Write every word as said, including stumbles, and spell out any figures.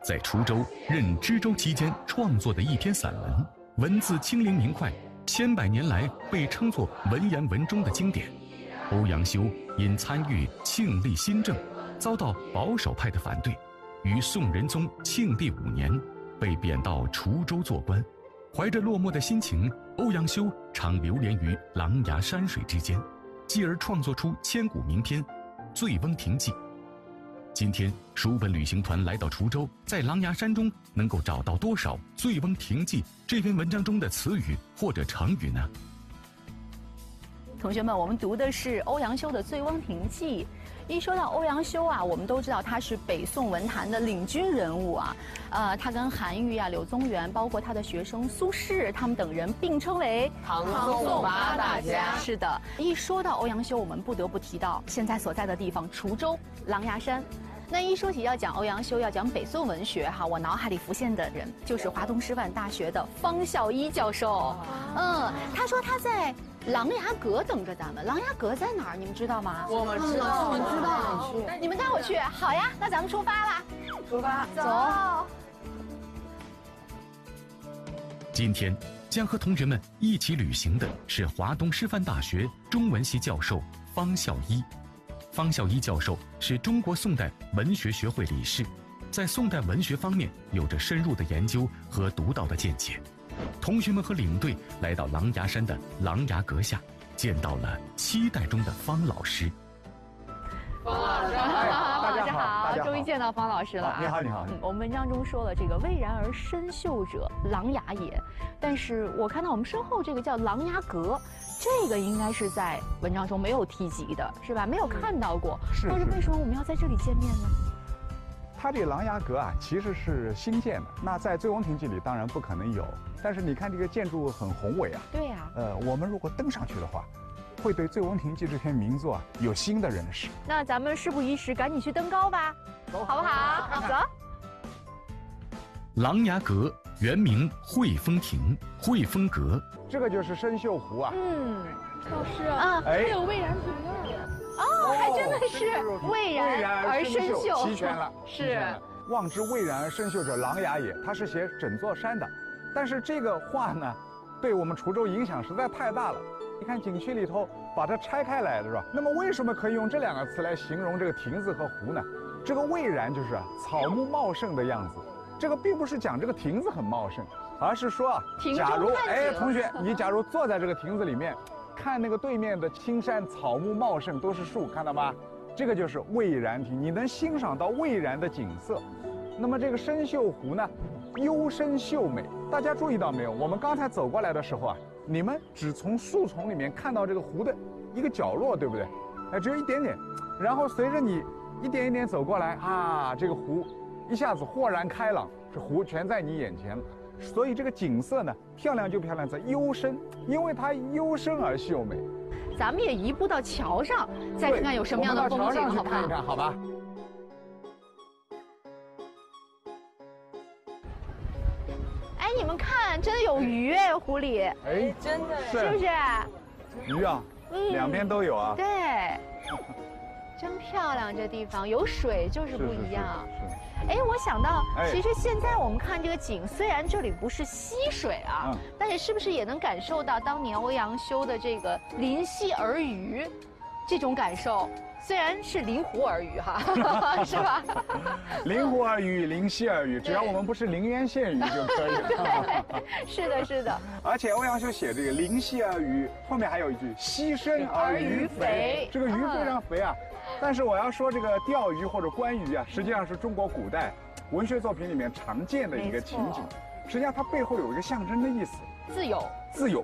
在滁州任知州期间创作的一篇散文，文字清灵明快，千百年来被称作文言文中的经典。欧阳修因参与庆历新政，遭到保守派的反对，于宋仁宗庆历五年被贬到滁州做官。怀着落寞的心情，欧阳修常流连于琅琊山水之间，继而创作出千古名篇《醉翁亭记》。今天书本旅行团来到滁州，在琅琊山中能够找到多少《醉翁亭记》这篇文章中的词语或者成语呢？ 同学们，我们读的是欧阳修的《醉翁亭记》。一说到欧阳修啊，我们都知道他是北宋文坛的领军人物啊。呃，他跟韩愈啊、柳宗元，包括他的学生苏轼，他们等人并称为唐宋八大家。 是的，一说到欧阳修，我们不得不提到现在所在的地方滁州琅琊山。那一说起要讲欧阳修，要讲北宋文学哈，我脑海里浮现的人就是华东师范大学的方孝一教授。嗯，他说他在琅琊阁等着咱们。琅琊阁在哪儿？你们知道吗？ 我们知道，我们知道。 你们带我去。好呀，那咱们出发啦！ 出发， 走。 今天将和同学们一起旅行的是华东师范大学中文系教授方孝一。方孝一教授是中国宋代文学学会理事，在宋代文学方面有着深入的研究和独到的见解。同学们和领队来到琅琊山的琅琊阁下，见到了期待中的方老师。 方老师， 方老师好，终于见到方老师了啊！ 你好，你好。 嗯，我们文章中说了这个蔚然而深秀者，琅琊也。但是我看到我们身后这个叫琅琊阁，这个应该是在文章中没有提及的，是吧？没有看到过。 是。 但是为什么我们要在这里见面呢？ 它这个琅琊阁啊，其实是新建的。那在《醉翁亭记》里当然不可能有，但是你看这个建筑很宏伟啊。 对呀。 呃，我们如果登上去的话，会对《醉翁亭记》这篇名作啊有新的认识。 那咱们事不宜迟，赶紧去登高吧，好不好？走。 琅琊阁原名汇丰亭、汇丰阁， 这个就是生锈湖啊。 嗯， 老师啊，还有蔚然亭啊。 哦，还真的是蔚然而生锈， 齐全了。 是。 望之蔚然而生锈者，琅琊也。它是写整座山的，但是这个话呢，对我们滁州影响实在太大了。你看景区里头把它拆开来的是吧？那么为什么可以用这两个词来形容这个亭子和湖呢？这个蔚然就是啊草木茂盛的样子，这个并不是讲这个亭子很茂盛，而是说啊，假如哎同学，你假如坐在这个亭子里面，看那个对面的青山，草木茂盛，都是树，看到吗？这个就是蔚然亭，你能欣赏到蔚然的景色。那么这个生锈湖呢，幽深秀美，大家注意到没有？我们刚才走过来的时候啊，你们只从树丛里面看到这个湖的一个角落，对不对？哎，只有一点点。然后随着你一点一点走过来啊，这个湖一下子豁然开朗，这湖全在你眼前了。所以这个景色呢，漂亮就漂亮在幽深，因为它幽深而秀美。 咱们也移步到桥上，再看看有什么样的风景，好不好？ 看一看，好吧。 哎，你们看，真的有鱼哎，湖里。 哎， 真的是不是？ 鱼啊，嗯，两边都有啊。 对，真漂亮，这地方有水就是不一样。 是。是是是哎，我想到，其实现在我们看这个景，虽然这里不是溪水啊，嗯、但是是不是也能感受到当年欧阳修的这个临溪而渔这种感受？虽然是临湖而渔哈，是吧？ 临湖而渔，临溪而渔，只要我们不是临渊羡鱼就可以了。 对，是的，是的。 而且欧阳修写这个临溪而渔，后面还有一句溪深而鱼肥，这个鱼非常肥啊。但是我要说，这个钓鱼或者观鱼啊，实际上是中国古代文学作品里面常见的一个情景。实际上它背后有一个象征的意思， 自由， 自由。